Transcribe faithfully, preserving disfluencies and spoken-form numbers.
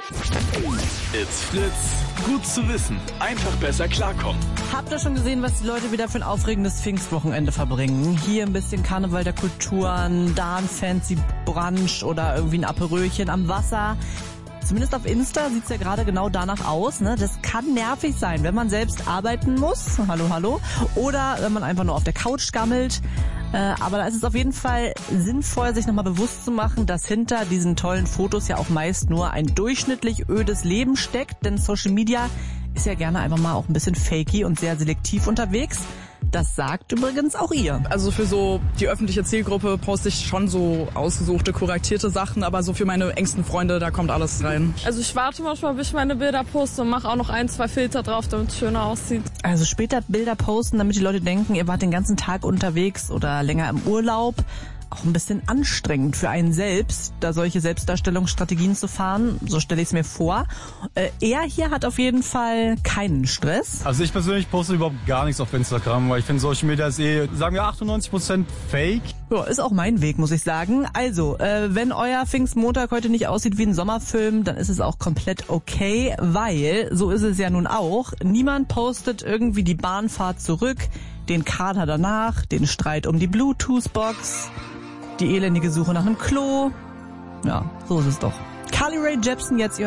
It's Fritz. Gut zu wissen. Einfach besser klarkommen. Habt ihr schon gesehen, was die Leute wieder für ein aufregendes Pfingstwochenende verbringen? Hier ein bisschen Karneval der Kulturen, da ein fancy Brunch oder irgendwie ein Aperölchen am Wasser. Zumindest auf Insta sieht's ja gerade genau danach aus. Ne? Das kann nervig sein, wenn man selbst arbeiten muss. Hallo, hallo. Oder wenn man einfach nur auf der Couch gammelt. Äh, aber da ist es auf jeden Fall sinnvoll, sich nochmal bewusst zu machen, dass hinter diesen tollen Fotos ja auch meist nur ein durchschnittlich ödes Leben steckt. Denn Social Media ist ja gerne einfach mal auch ein bisschen fakey und sehr selektiv unterwegs. Das sagt übrigens auch ihr. Also für so die öffentliche Zielgruppe poste ich schon so ausgesuchte, kuratierte Sachen, aber so für meine engsten Freunde, da kommt alles rein. Also ich warte manchmal, bis ich meine Bilder poste und mache auch noch ein, zwei Filter drauf, damit es schöner aussieht. Also später Bilder posten, damit die Leute denken, ihr wart den ganzen Tag unterwegs oder länger im Urlaub. Auch ein bisschen anstrengend für einen selbst, da solche Selbstdarstellungsstrategien zu fahren. So stelle ich es mir vor. Äh, er hier hat auf jeden Fall keinen Stress. Also ich persönlich poste überhaupt gar nichts auf Instagram, weil ich finde, Social Media ist eh, sagen wir, achtundneunzig Prozent Fake. Ja, ist auch mein Weg, muss ich sagen. Also, äh, wenn euer Pfingstmontag heute nicht aussieht wie ein Sommerfilm, dann ist es auch komplett okay, weil, so ist es ja nun auch, niemand postet irgendwie die Bahnfahrt zurück, den Kater danach, den Streit um die Bluetooth-Box, die elendige Suche nach einem Klo. Ja, so ist es doch. Carly Rae Jepsen jetzt, ihr